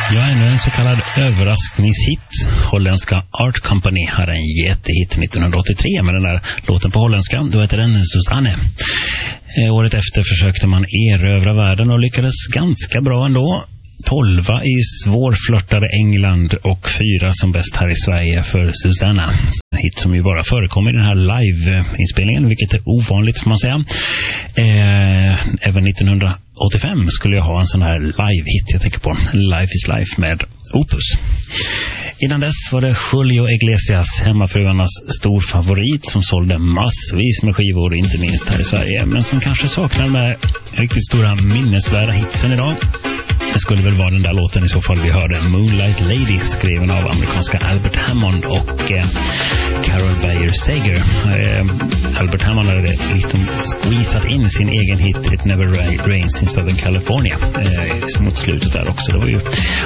Ja, en så kallad överraskningshit. Holländska Art Company hade en jättehit 1983 med den där låten på holländska. Då heter den Susanne. Året efter försökte man erövra världen och lyckades ganska bra ändå. 12 i svårflörtade England och 4 som bäst här i Sverige för Susanna. En hit som ju bara förekommer i den här live-inspelningen, vilket är ovanligt får man säga. Även 1985 skulle jag ha en sån här live-hit, jag tänker på Life is Life med Opus. Innan dess var det Julio Iglesias, hemmafruarnas stor favorit, som sålde massvis med skivor, inte minst här i Sverige, men som kanske saknar de här riktigt stora minnesvärda hitsen idag. Det skulle väl vara den där låten i så fall vi hörde, Moonlight Lady, skriven av amerikanska Albert Hammond och Carol Bayer Sager. Albert Hammond hade liksom squeezat in sin egen hit It Never Rains in Southern California mot slutet där också. Det var ju